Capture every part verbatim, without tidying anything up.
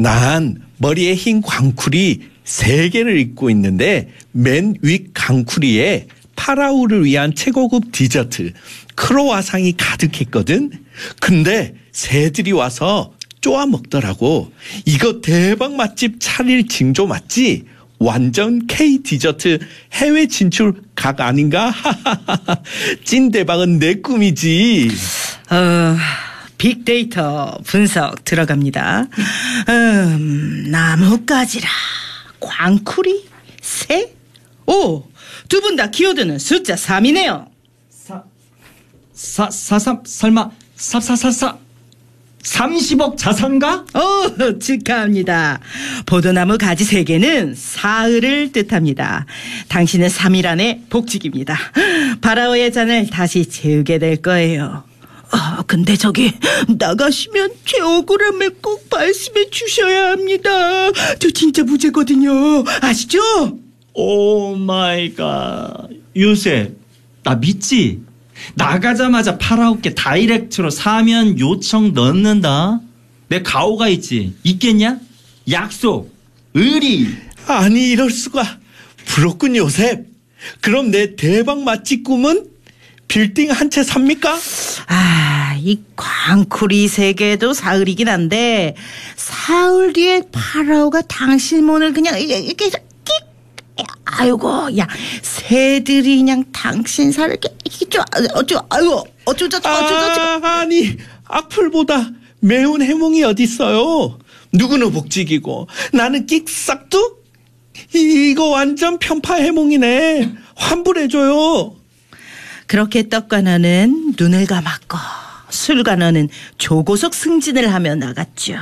난 머리에 흰 광쿨이 세 개를 입고 있는데 맨 위 광쿨이에 파라오를 위한 최고급 디저트 크로와상이 가득했거든. 근데 새들이 와서 쪼아 먹더라고. 이거 대박 맛집 차릴 징조 맞지? 완전 K 디저트 해외 진출 각 아닌가? 찐 대박은 내 꿈이지. 어, 빅데이터 분석 들어갑니다. 음, 나뭇가지라, 광쿨이, 새? 오, 두 분 다 키워드는 숫자 삼이네요. 사, 사, 사, 삼, 설마, 사, 사, 사, 사, 삼십억 자산가? 오, 축하합니다. 포도나무 가지 세 개는 사흘을 뜻합니다. 당신은 삼 일 안에 복직입니다. 파라오의 잔을 다시 채우게 될 거예요. 아, 근데 저기 나가시면 제 억울함을 꼭 말씀해 주셔야 합니다. 저 진짜 무죄거든요. 아시죠? 오 마이 갓. 요셉, 나 믿지? 나가자마자 파라오께 다이렉트로 사면 요청 넣는다. 내 가오가 있지. 있겠냐? 약속, 의리. 아니 이럴 수가. 부럽군 요셉. 그럼 내 대박 맛집 꿈은 빌딩 한 채 삽니까? 아, 이 광쿨이 세 개도 사흘이긴 한데 사흘 뒤에 파라오가 당신 문을 그냥 이렇게 끽, 아이고, 야, 새들이 그냥 당신 살을 이렇게 어쩌 어쩌 아이고 어쩌 어쩌 어쩌 어쩌. 아, 아니 악플보다 매운 해몽이 어딨어요. 누구는 복직이고 나는 끽싹둑? 이거 완전 편파 해몽이네. 환불해줘요. 그렇게 떡과 너는 눈을 감았고 술과 너는 조고속 승진을 하며 나갔죠.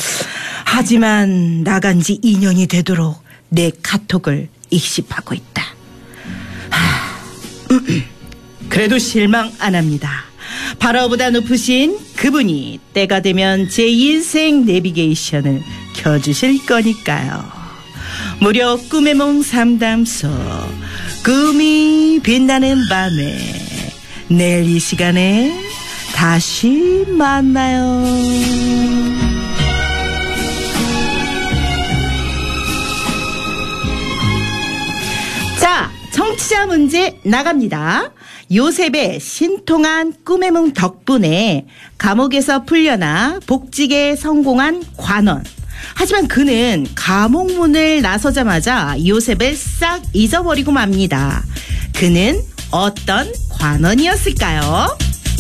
하지만 나간 지 이 년이 되도록 내 카톡을 익십하고 있다. 하, 그래도 실망 안 합니다. 파라오보다 높으신 그분이 때가 되면 제 인생 내비게이션을 켜주실 거니까요. 무려 꿈의 몽 상담소, 꿈이 빛나는 밤에 내일 이 시간에 다시 만나요. 자, 청취자 문제 나갑니다. 요셉의 신통한 꿈의 몽 덕분에 감옥에서 풀려나 복직에 성공한 관원. 하지만 그는 감옥문을 나서자마자 요셉을 싹 잊어버리고 맙니다. 그는 어떤 관원이었을까요?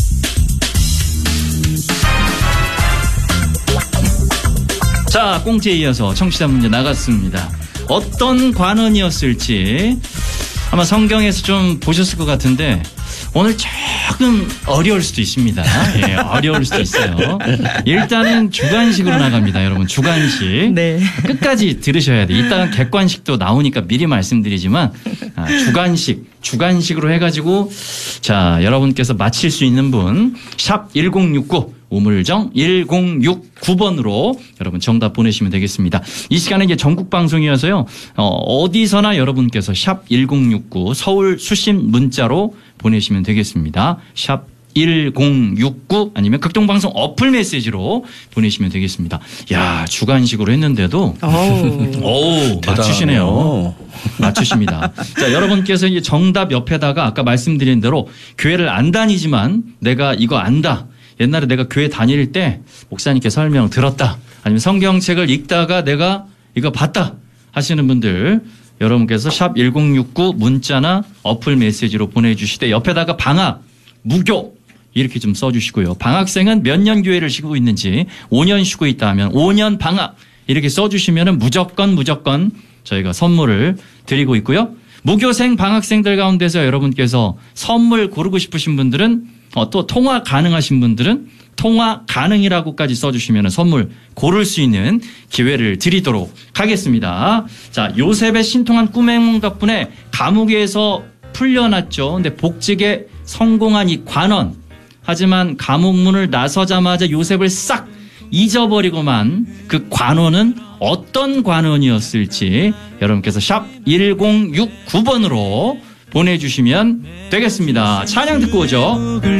자, 꽁지에 이어서 청취자 문제 나갔습니다. 어떤 관원이었을지 아마 성경에서 좀 보셨을 것 같은데 오늘 조금 어려울 수도 있습니다. 예, 어려울 수도 있어요. 일단은 주관식으로 나갑니다. 여러분, 주관식. 네. 끝까지 들으셔야 돼요. 이따가 객관식도 나오니까 미리 말씀드리지만 아, 주관식, 주관식으로 해가지고 자, 여러분께서 맞힐 수 있는 분 샵 일공육구 우물정 일공육구 번으로 여러분 정답 보내시면 되겠습니다. 이 시간에 이제 전국 방송이어서요. 어, 어디서나 여러분께서 샵 일공육구 서울 수신 문자로 보내시면 되겠습니다. 샵 일공육구 아니면 극동방송 어플 메시지로 보내시면 되겠습니다. 야, 주관식으로 했는데도 오, 맞추시네요. 맞추십니다. 자, 여러분께서 이제 정답 옆에다가 아까 말씀드린 대로 교회를 안 다니지만 내가 이거 안다. 옛날에 내가 교회 다닐 때 목사님께 설명 들었다. 아니면 성경책을 읽다가 내가 이거 봤다 하시는 분들 여러분께서 샵 일공육구 문자나 어플 메시지로 보내주시되 옆에다가 방학, 무교 이렇게 좀 써주시고요. 방학생은 몇 년 교회를 쉬고 있는지 오 년 쉬고 있다 하면 오 년 방학 이렇게 써주시면 무조건 무조건 저희가 선물을 드리고 있고요. 무교생 방학생들 가운데서 여러분께서 선물 고르고 싶으신 분들은 어, 또 통화 가능하신 분들은 통화 가능이라고까지 써주시면 선물 고를 수 있는 기회를 드리도록 하겠습니다. 자, 요셉의 신통한 꿈의 몽 덕분에 감옥에서 풀려났죠. 근데 복직에 성공한 이 관원. 하지만 감옥문을 나서자마자 요셉을 싹 잊어버리고만 그 관원은 어떤 관원이었을지 여러분께서 샵 일공육구 번으로 보내주시면 되겠습니다. 찬양 듣고 오죠.